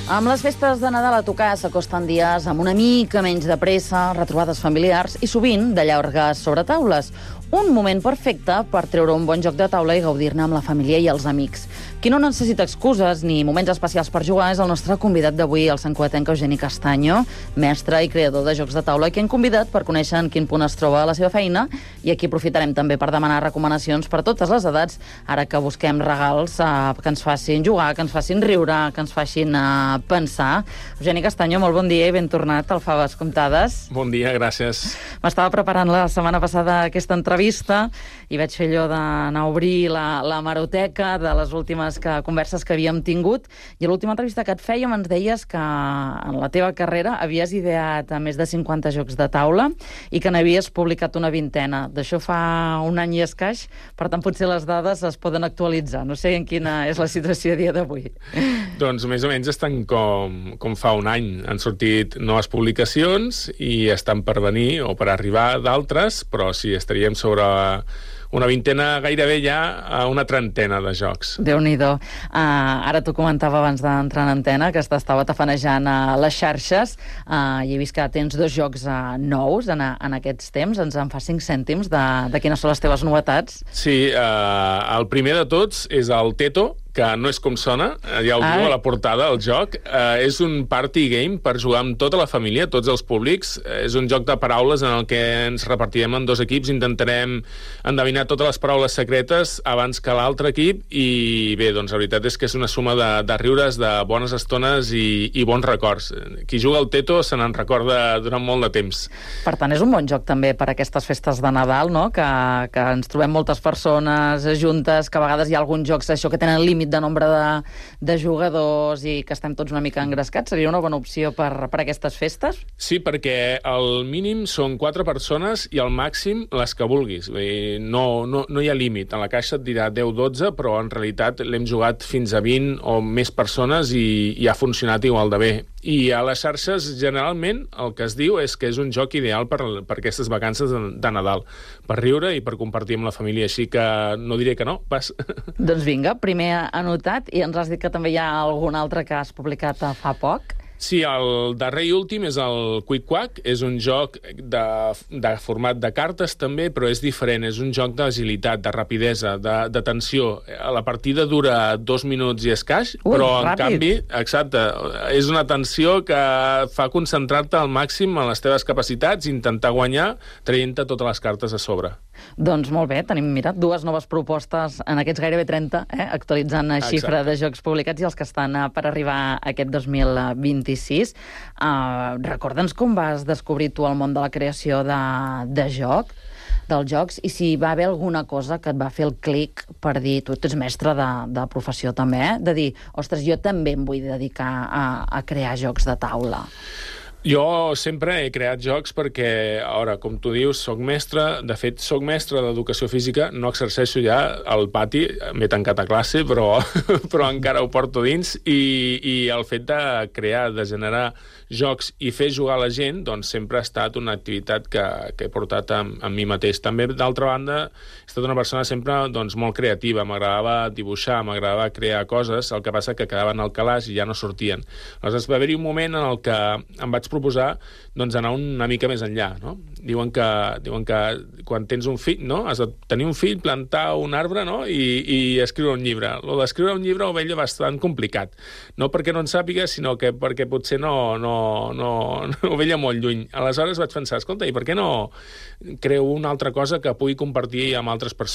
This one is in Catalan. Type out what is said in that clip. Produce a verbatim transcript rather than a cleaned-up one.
Amb les festes de Nadal a tocar s'acosten dies amb una mica menys de pressa, retrobades familiars i sovint de llargues sobretaules. Un moment perfecte per treure un bon joc de taula i gaudir-ne amb la família i els amics. Qui no necessita excuses ni moments especials per jugar és el nostre convidat d'avui, el santcugatenc Eugeni Castaño, mestre i creador de jocs de taula, que hem convidat per conèixer en quin punt es troba la seva feina, i aquí aprofitarem també per demanar recomanacions per a totes les edats, ara que busquem regals eh, que ens facin jugar, que ens facin riure, que ens facin eh, pensar. Eugeni Castaño, molt bon dia i ben tornat al Faves Comptades. Bon dia, gràcies. M'estava preparant la setmana passada aquesta entrevista i vaig fer allò d'anar a obrir la, la hemeroteca de les últimes que, converses que havíem tingut, i a l'última entrevista que et fèiem ens deies que en la teva carrera havies ideat a més de cinquanta jocs de taula i que n'havies publicat una vintena. D'això fa un any i escaig, per tant potser les dades es poden actualitzar. No sé en quina és la situació a dia d'avui. Doncs més o menys estan com, com fa un any. Han sortit noves publicacions i estan per venir o per arribar d'altres, però sí, estaríem sobre una vintena, gairebé ja a una trentena de jocs. Déu-n'hi-do. Uh, ara t'ho comentava abans d'entrar en antena, que t'estava tafanejant a les xarxes uh, i he vist que tens dos jocs uh, nous en, en aquests temps. Ens en fa cinc cèntims de, de quines són les teves novetats. Sí, uh, el primer de tots és el Teto, que no és com sona, ja ho diu a la portada, el joc. Uh, és un party game per jugar amb tota la família, tots els públics. Uh, és un joc de paraules en el que ens repartirem en dos equips, intentarem endevinar totes les paraules secretes abans que l'altre equip, i bé, doncs la veritat és que és una suma de, de riures, de bones estones i, i bons records. Qui juga al Teto se n'en recorda durant molt de temps. Per tant, és un bon joc també per a aquestes festes de Nadal, no? Que, que ens trobem moltes persones juntes, que a vegades hi ha alguns jocs això que tenen límit de nombre de, de jugadors i que estem tots una mica engrescats. Seria una bona opció per, per aquestes festes? Sí, perquè el mínim són quatre persones i el màxim les que vulguis. Vull dir, no, no, no hi ha límit. En la caixa et dirà deu dotze, però en realitat l'hem jugat fins a vint o més persones i, i ha funcionat igual de bé. I a les xarxes, generalment, el que es diu és que és un joc ideal per, per aquestes vacances de, de Nadal, per riure i per compartir amb la família, així que no diré que no, pas. Doncs vinga, primer anotat, i ens has dit que també hi ha algun altre que has publicat fa poc. Sí, el darrer i últim és el Quick Quack. És un joc de, de format de cartes també, però és diferent. És un joc d'agilitat, de rapidesa, de, de tensió. La partida dura dos minuts i escaig, Ui, però en ràpid. canvi, exacte, és una tensió que fa concentrar-te al màxim en les teves capacitats i intentar guanyar traient-te totes les cartes a sobre. Doncs molt bé, tenim, mira, dues noves propostes en aquests gairebé trenta, eh, actualitzant la xifra Exacte. de jocs publicats i els que estan uh, per arribar aquest dos mil vint-i-sis. Uh, Recorda'ns com vas descobrir tu el món de la creació de, de joc, dels jocs, i si va haver alguna cosa que et va fer el clic per dir, tu ets mestre de, de professió també, eh? De dir, ostres, jo també em vull dedicar a, a crear jocs de taula. Jo sempre he creat jocs perquè, ara, com tu dius, soc mestre, de fet, soc mestre d'educació física, no exerceixo ja al pati, m'he tancat a classe, però, però encara ho porto dins, i, i el fet de crear, de generar jocs i fer jugar la gent, doncs sempre ha estat una activitat que, que he portat amb, amb mi mateix. També, d'altra banda, he estat una persona sempre doncs, molt creativa, m'agradava dibuixar, m'agradava crear coses, el que passa que quedaven al calaix i ja no sortien. Aleshores va haver-hi un moment en el que em vaig proposar doncs, anar una mica més enllà, no? Diuen que, diuen que quan tens un fill, no? Has de tenir un fill, plantar un arbre, no? I, i escriure un llibre. Lo d'escriure un llibre ho veia bastant complicat. No perquè no en sàpiga, sinó que perquè potser no, no, no, no ho veia molt lluny. Aleshores vaig pensar, escolta, i per què no creo una altra cosa que pugui compartir amb altres persones?